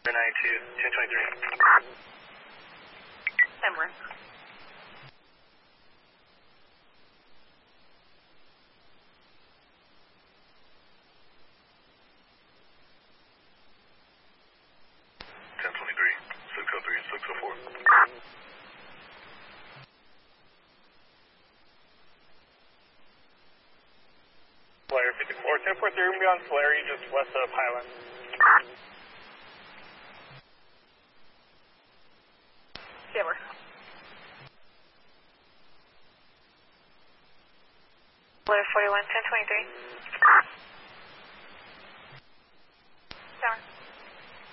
92, 1023. Emmer. Flare 54, 1043, we're going to be on Solari, just west of Highland. Emmer. Flare 41, 1023.